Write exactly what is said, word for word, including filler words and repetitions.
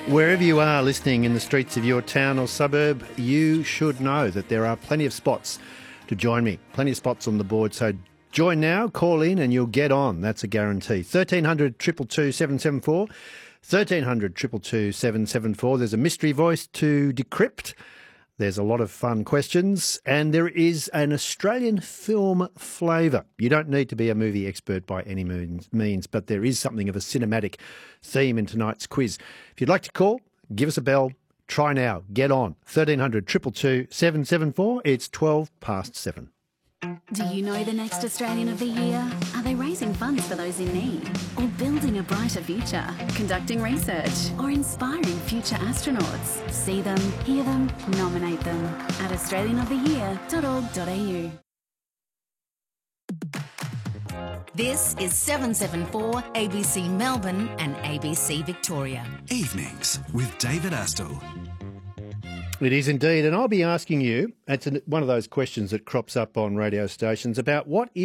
Wherever you are listening in the streets of your town or suburb, you should know that there are plenty of spots to join me. Plenty of spots on the board. So join now, call in and you'll get on. That's a guarantee. thirteen hundred, two two two, seven seven four. thirteen hundred, two two two, seven seven four. There's a mystery voice to decrypt. There's a lot of fun questions, and there is an Australian film flavour. You don't need to be a movie expert by any means, but there is something of a cinematic theme in tonight's quiz. If you'd like to call, give us a bell. Try now. Get on. thirteen hundred, two two two, seven seven four. It's twelve past seven. Do you know the next Australian of the Year? Are they raising funds for those in need? Or building a brighter future? Conducting research? Or inspiring future astronauts? See them, hear them, nominate them at australian of the year dot org dot a u. This is seven seven four A B C Melbourne and A B C Victoria. Evenings with David Astle. It is indeed, and I'll be asking you, it's one of those questions that crops up on radio stations, about what